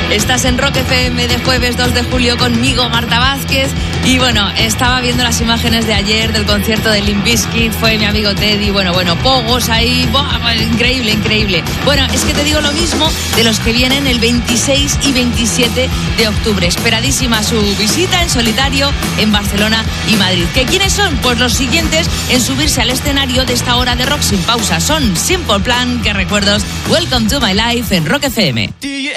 Estás en Rock FM de jueves 2 de julio conmigo, Marta Vázquez. Y bueno, estaba viendo las imágenes de ayer del concierto de Limp Bizkit. Fue mi amigo Teddy. Bueno, pogos ahí. ¡Buah! Increíble, increíble. Bueno, es que te digo lo mismo de los que vienen el 26 y 27 de octubre. Esperadísima su visita en solitario en Barcelona y Madrid. ¿Que quiénes son? Pues los siguientes en subirse al escenario de esta hora de rock sin pausa. Son Simple Plan, que recuerdos, Welcome to My Life en Rock FM. Do you